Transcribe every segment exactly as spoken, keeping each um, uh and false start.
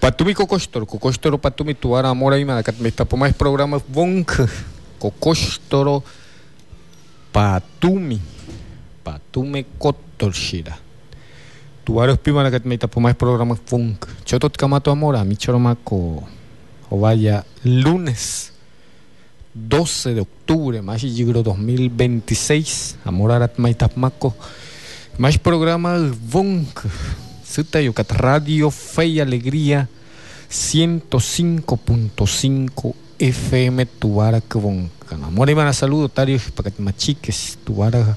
Patumi kokostoro, kokostoro patumi tuara amora ima kat mesta pomais programa vonk kokostoro patumi patume kotorshira. Tuara pima kat mesta pomais programa vonk. Chotot kamato amora mi choromako ovaya lunes doce de octubre, más yigro dos mil veintiséis, amorarat maitapmako. Mais programa vonk. Suta Yucat Radio Fe y Alegría ciento cinco punto cinco F M Tuara Keboncan. Amor y mana saludo tario pakat machiques Tuara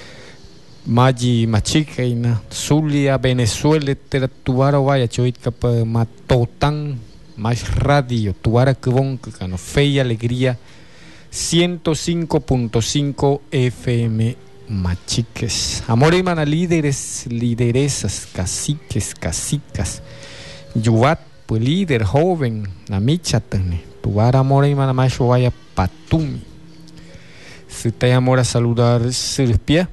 Maji Machiqueina Zulia Venezuela tera Tuara vaya choit capa matotan más radio Tuara Keboncan. Fe y Alegría ciento cinco punto cinco F M Machiques. Amor y mana líderes, lideresas, caciques, cacicas. Yuvat, pues líder, joven, namichatane. Tuvar amor y mana macho vaya patumi. Si te amor a saludar, Sirpia.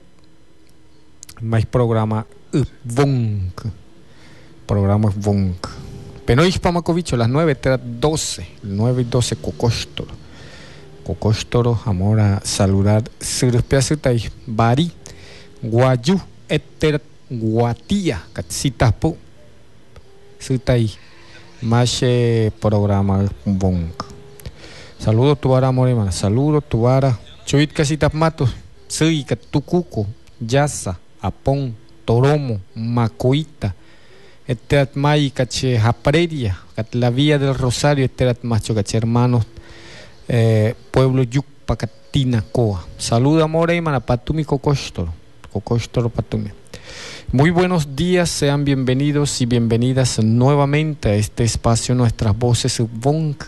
Mais programa Vonk. Programa Vonk. Penois Pamacovicho, las nueve, doce. nueve y doce, Cocóstoro. Cocóstoro, amor a saludar Sirpiasutai, Bari, Guayú, Eter, Guatía, Catsitapo, Sutai, Mache, programa Bonk. Saludo Tuara Moremana, saludo Tuara, Chuit Casitas Matos, Sui, Catucuco, Yasa, Apón, Toromo, Macoita, Eterat Mai, Cache, Japreria, Cat la Vía del Rosario, Eterat Macho, Cache, hermanos. Eh, pueblo Yucpacatina Coa. Saluda Moreimana Patumi Cocóstoro. Cocóstoro Patumi. Muy buenos días, sean bienvenidos y bienvenidas nuevamente a este espacio Nuestras Voces Vonk.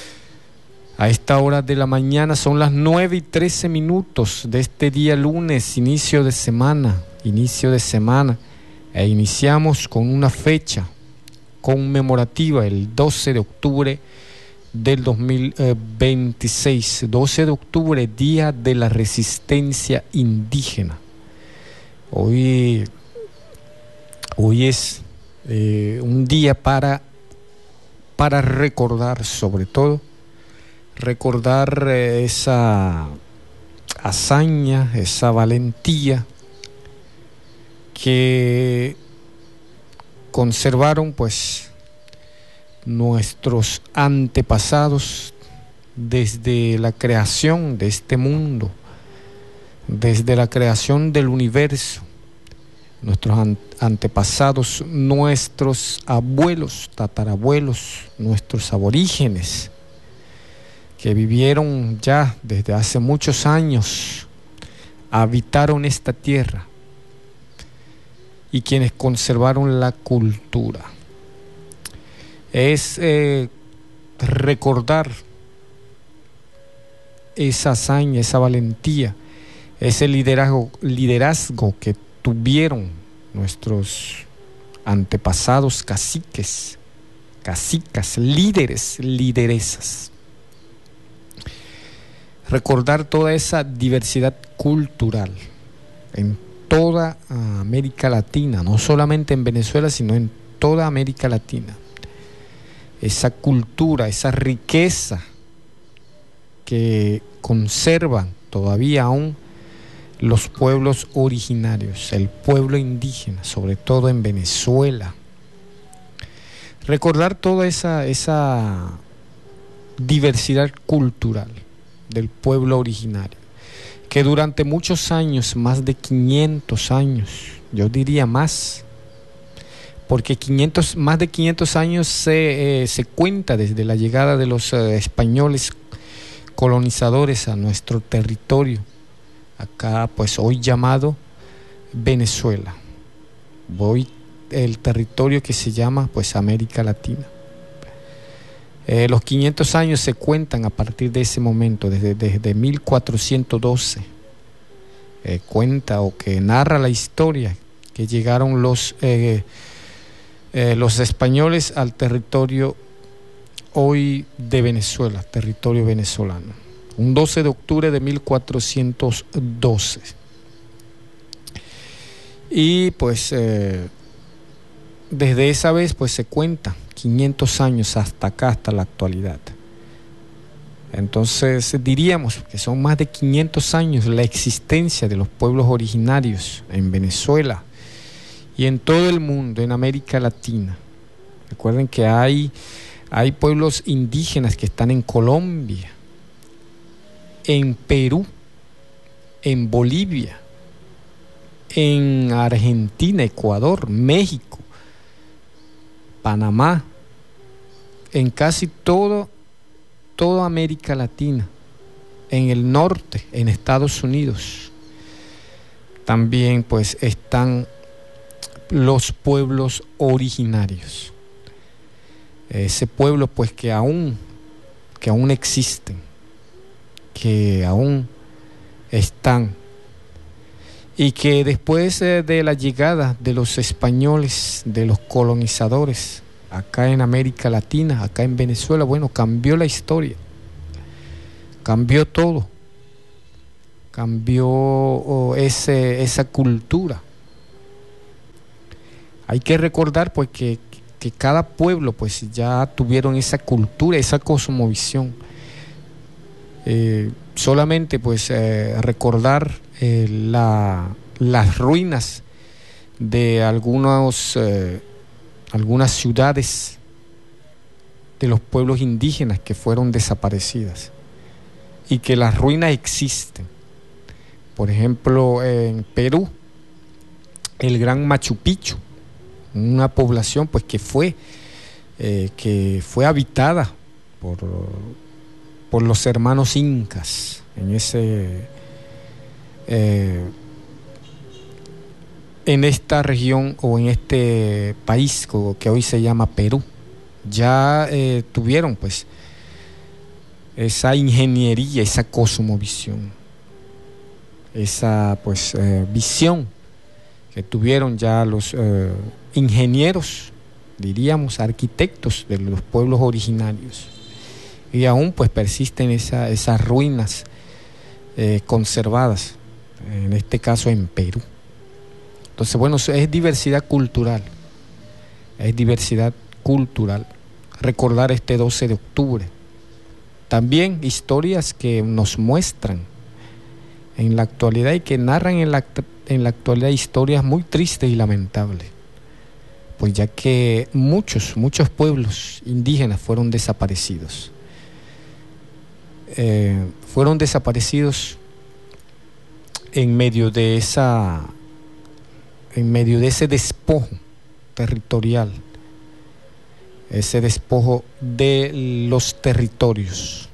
A esta hora de la mañana son las nueve y trece minutos de este día lunes, inicio de semana, inicio de semana, e iniciamos con una fecha conmemorativa, el doce de octubre del dos mil veintiséis, doce de octubre, Día de la Resistencia Indígena. Hoy, hoy es eh, un día para, para recordar, sobre todo, recordar eh, esa hazaña, esa valentía que conservaron, pues, nuestros antepasados desde la creación de este mundo, desde la creación del universo. Nuestros antepasados, nuestros abuelos, tatarabuelos, nuestros aborígenes, que vivieron ya desde hace muchos años, habitaron esta tierra, y quienes conservaron la cultura. Es eh, recordar esa hazaña, esa valentía, ese liderazgo, liderazgo que tuvieron nuestros antepasados caciques, cacicas, líderes, lideresas. Recordar toda esa diversidad cultural en toda América Latina, no solamente en Venezuela, sino en toda América Latina. Esa cultura, esa riqueza que conservan todavía aún los pueblos originarios, el pueblo indígena, sobre todo en Venezuela. Recordar toda esa, esa diversidad cultural del pueblo originario, que durante muchos años, más de quinientos años, yo diría más, porque quinientos, más de quinientos años se, eh, se cuenta desde la llegada de los eh, españoles colonizadores a nuestro territorio, acá pues hoy llamado Venezuela, hoy el territorio que se llama pues América Latina. Eh, los quinientos años se cuentan a partir de ese momento, desde, desde mil cuatrocientos doce, eh, cuenta o que narra la historia que llegaron los... Eh, Eh, los españoles al territorio hoy de Venezuela, territorio venezolano, un doce de octubre de mil cuatrocientos doce. Y pues eh, desde esa vez pues se cuenta quinientos años hasta acá, hasta la actualidad. Entonces diríamos que son más de quinientos años la existencia de los pueblos originarios en Venezuela y en todo el mundo, en América Latina. Recuerden que hay, hay pueblos indígenas que están en Colombia, en Perú, en Bolivia, en Argentina, Ecuador, México, Panamá, en casi todo, toda América Latina, en el norte, en Estados Unidos. También pues están los pueblos originarios. Ese pueblo pues que aún, que aún existen, que aún están, y que después eh, de la llegada de los españoles, de los colonizadores acá en América Latina, acá en Venezuela, bueno, cambió la historia, cambió todo, cambió oh, ese, esa cultura. Hay que recordar pues que, que cada pueblo pues ya tuvieron esa cultura, esa cosmovisión. Eh, solamente pues eh, recordar eh, la, las ruinas de algunos, eh, algunas ciudades de los pueblos indígenas que fueron desaparecidas y que las ruinas existen. Por ejemplo, en Perú, el Gran Machu Picchu, una población pues que fue eh, que fue habitada por por los hermanos incas en ese eh, en esta región o en este país que hoy se llama Perú. Ya eh, tuvieron pues esa ingeniería, esa cosmovisión, esa pues eh, visión que tuvieron ya los eh, ingenieros, diríamos arquitectos de los pueblos originarios. Y aún pues persisten esa, esas ruinas eh, conservadas, en este caso en Perú. Entonces bueno, es diversidad cultural, es diversidad cultural. Recordar este doce de octubre. También historias que nos muestran en la actualidad y que narran en la, en la actualidad historias muy tristes y lamentables. Pues ya que muchos, muchos pueblos indígenas fueron desaparecidos. Eh, fueron desaparecidos en medio de esa en medio de ese despojo territorial, ese despojo de los territorios.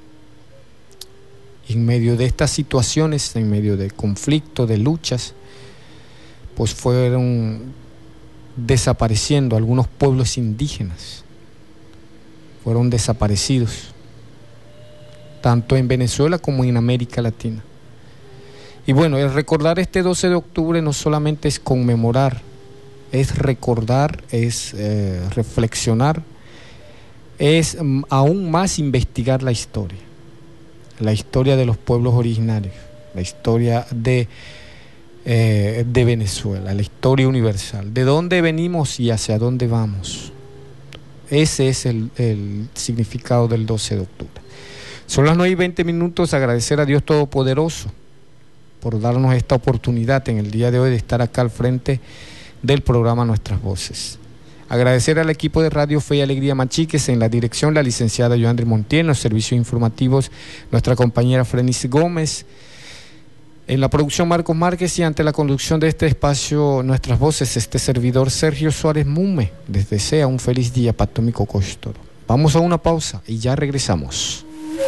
En medio de estas situaciones, en medio de conflictos, de luchas, pues fueron desapareciendo algunos pueblos indígenas, fueron desaparecidos tanto en Venezuela como en América Latina. Y bueno, el recordar este doce de octubre no solamente es conmemorar, es recordar, es eh, reflexionar, es mm, aún más investigar la historia, la historia de los pueblos originarios, la historia de, eh, de Venezuela, la historia universal, de dónde venimos y hacia dónde vamos. Ese es el, el significado del doce de octubre. Son las nueve y veinte minutos. Agradecer a Dios Todopoderoso por darnos esta oportunidad en el día de hoy de estar acá al frente del programa Nuestras Voces. Agradecer al equipo de Radio Fe y Alegría Machiques, en la dirección la licenciada Yoandri Montiel, en los servicios informativos nuestra compañera Frenis Gómez, en la producción Marcos Márquez, y ante la conducción de este espacio Nuestras Voces, este servidor Sergio Suárez Mume. Les desea un feliz día para Tómico Cóstoro. Vamos a una pausa y ya regresamos.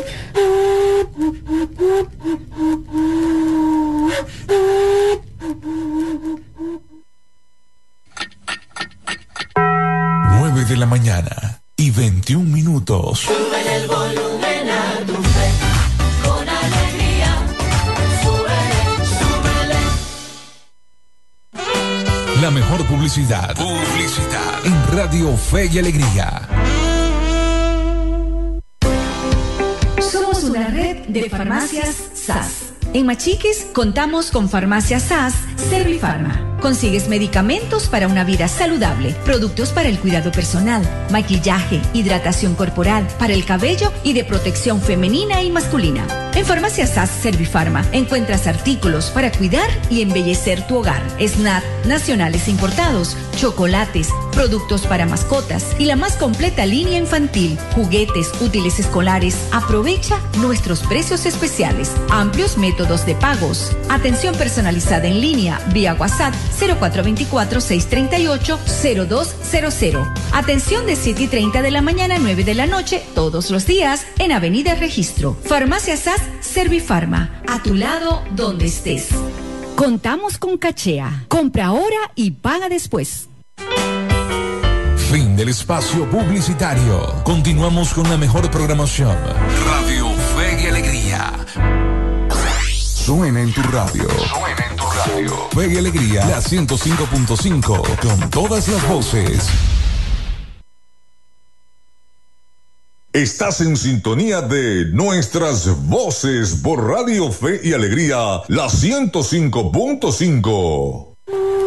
nueve de la mañana y veintiún minutos. Sube el volumen a tu fe, con alegría. Súbele, súbele. La mejor publicidad. Publicidad. En Radio Fe y Alegría. Somos una red de farmacias S A S. En Machiques contamos con Farmacia S A S Servifarma, consigues medicamentos para una vida saludable, productos para el cuidado personal, maquillaje, hidratación corporal, para el cabello y de protección femenina y masculina. En Farmacia S A S Servifarma encuentras artículos para cuidar y embellecer tu hogar, snacks nacionales importados, chocolates, productos para mascotas y la más completa línea infantil, juguetes, útiles escolares. Aprovecha nuestros precios especiales, amplios métodos de pagos, atención personalizada en línea vía WhatsApp cero cuatro dos cuatro, seis tres ocho, cero dos cero cero. Atención de siete y treinta de la mañana a nueve de la noche todos los días en Avenida Registro. Farmacia S A S Servifarma, a tu lado donde estés. Contamos con Cachea. Compra ahora y paga después. Fin del espacio publicitario. Continuamos con la mejor programación. Radio Fe y Alegría. Suena en tu radio. Suena en tu radio. Fe y Alegría, la ciento cinco punto cinco, con todas las voces. Estás en sintonía de nuestras voces por Radio Fe y Alegría, la ciento cinco punto cinco.